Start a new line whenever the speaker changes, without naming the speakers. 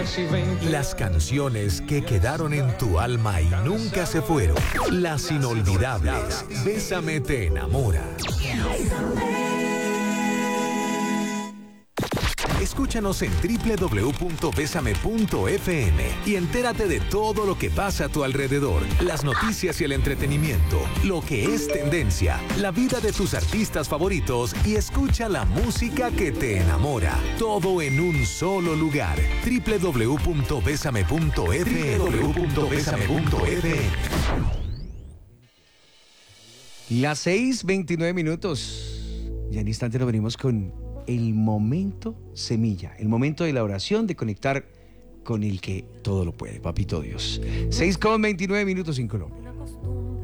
Las canciones que quedaron en tu alma y nunca se fueron. Las inolvidables. Bésame te enamora. Escúchanos en www.besame.fm y entérate de todo lo que pasa a tu alrededor, las noticias y el entretenimiento, lo que es tendencia, la vida de tus artistas favoritos y escucha la música que te enamora. Todo en un solo lugar. www.besame.fm.
Las 6:29. Ya en instante nos venimos con el momento semilla, el momento de la oración, de conectar con el que todo lo puede, Papito Dios. 6:29 en Colombia.